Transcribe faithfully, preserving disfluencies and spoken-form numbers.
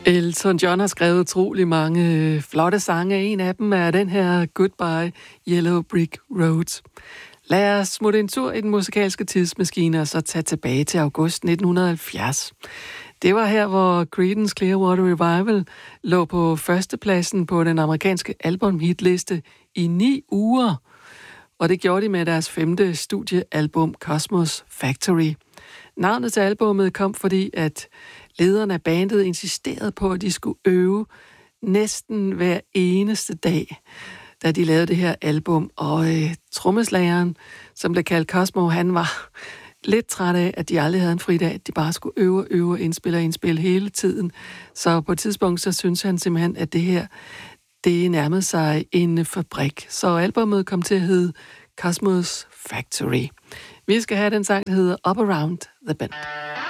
Elton John har skrevet utrolig mange flotte sange. En af dem er den her Goodbye Yellow Brick Road. Lad os smutte en tur i den musikalske tidsmaskine og så tage tilbage til august nitten halvfjerds. Det var her, hvor Creedence Clearwater Revival lå på førstepladsen på den amerikanske albumhitliste i ni uger. Og det gjorde de med deres femte studiealbum Cosmos Factory. Navnet til albummet kom, fordi at lederen af bandet insisterede på, at de skulle øve næsten hver eneste dag, da de lavede det her album. Og øh, trommeslageren, som blev kaldt Cosmo, han var lidt træt af, at de aldrig havde en fridag, at de bare skulle øve, øve, indspille og indspille hele tiden. Så på et tidspunkt, så synes han simpelthen, at det her, det nærmede sig en fabrik. Så albumet kom til at hedde Cosmos Factory. Vi skal have den sang, der hedder Up Around the Bend.